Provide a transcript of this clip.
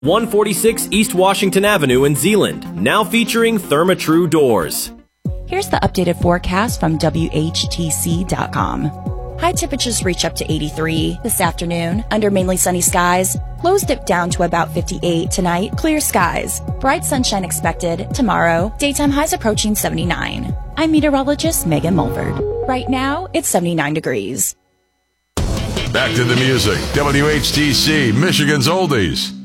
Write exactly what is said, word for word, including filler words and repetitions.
one forty-six East Washington Avenue in Zeeland, now featuring Therma-Tru doors. Here's the updated forecast from W H T C dot com. High temperatures reach up to eighty-three this afternoon under mainly sunny skies. Lows dip down to about fifty-eight tonight. Clear skies. Bright sunshine expected tomorrow. Daytime highs approaching seventy-nine. I'm meteorologist Megan Mulford. Right now, it's seventy-nine degrees. Back to the music. W H T C, Michigan's Oldies.